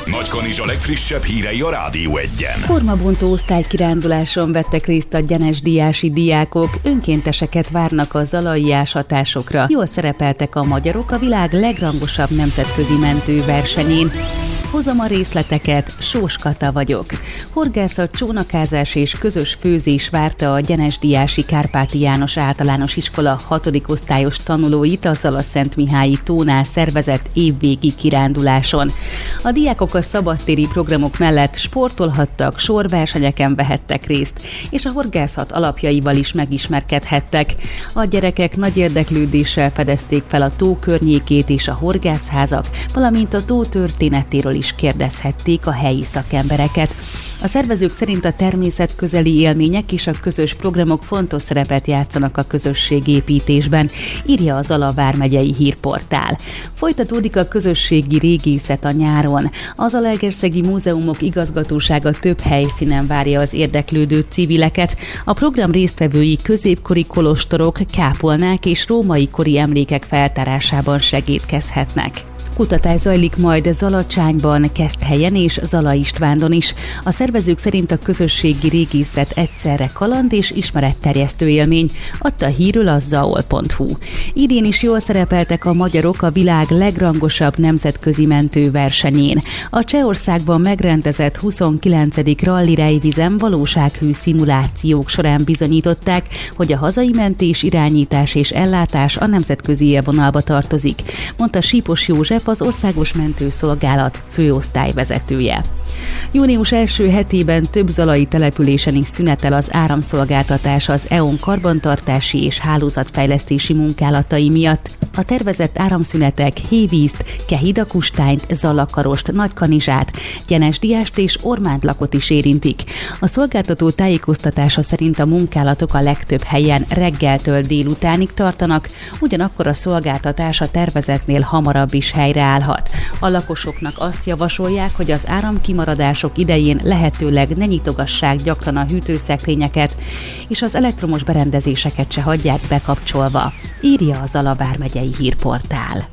Nagykanizsa legfrissebb hírei a Rádió Egyen. Formabontó osztálykiránduláson vettek részt a gyenesdíjási diákok, önkénteseket várnak a zalai ásatásokra. Jól szerepeltek a magyarok a világ legrangosabb nemzetközi mentőversenyén. Hozom a részleteket, Sós Kata vagyok. Horgászat, csónakázás és közös főzés várta a gyenesdíjási Kárpáti János Általános Iskola 6. osztályos tanulóit a Zala-Szentmihályi tónál szervezett évvégi kiránduláson. A diákok a szabadtéri programok mellett sportolhattak, sorversenyeken vehettek részt, és a horgászat alapjaival is megismerkedhettek. A gyerekek nagy érdeklődéssel fedezték fel a tó környékét és a horgászházak, valamint a tó történetéről is kérdezhették a helyi szakembereket. A szervezők szerint a természetközeli élmények és a közös programok fontos szerepet játszanak a közösségépítésben, írja a Zala vármegyei hírportál. Folytatódik a közösségi régészet a nyáron. A Zalaegerszegi Múzeumok igazgatósága több helyszínen várja az érdeklődő civileket. A program résztvevői középkori kolostorok, kápolnák és római kori emlékek feltárásában segédkezhetnek. Kutatás zajlik majd Zalacsányban, Keszthelyen és Zala Istvándon is. A szervezők szerint a közösségi régészet egyszerre kaland és ismeretterjesztő élmény, adta hírül a zaol.hu. Idén is jól szerepeltek a magyarok a világ legrangosabb nemzetközi mentőversenyén. A Csehországban megrendezett 29. ralli rejvizem valósághű szimulációk során bizonyították, hogy a hazai mentés, irányítás és ellátás a nemzetközi élvonalba tartozik, mondta Sípos József, az Országos Mentőszolgálat főosztályvezetője. Június első hetében több zalai településen is szünetel az áramszolgáltatás az EON karbantartási és hálózatfejlesztési munkálatai miatt. A tervezett áramszünetek Hévízt, Kehida-Kustányt, Zalakarost, Nagykanizsát, Gyenesdiást és Ormántlakot is érintik. A szolgáltató tájékoztatása szerint a munkálatok a legtöbb helyen reggeltől délutánig tartanak, ugyanakkor a szolgáltatás a tervezetnél hamarabb is helyreállhat. A lakosoknak azt javasolják, hogy az áramkimaradások idején lehetőleg ne nyitogassák gyakran a hűtőszekrényeket, és az elektromos berendezéseket se hagyják bekapcsolva, írja a Zala vármegyei hírportál.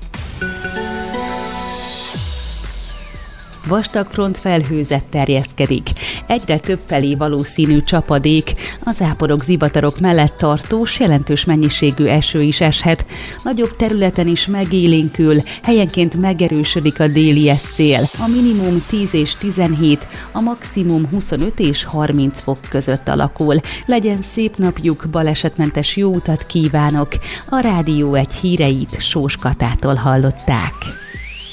Vastag frontfelhőzet terjeszkedik. Egyre több felé valószínű csapadék, a záporok, zivatarok mellett tartós, jelentős mennyiségű eső is eshet. Nagyobb területen is megélénkül, helyenként megerősödik a déli szél. A minimum 10 és 17, a maximum 25 és 30 fok között alakul. Legyen szép napjuk, balesetmentes jó utat kívánok! A Rádió Egy híreit Sós Katától hallották.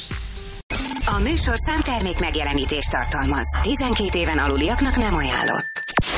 A műsorszám termék megjelenítést tartalmaz. 12 éven aluliaknak nem ajánlott.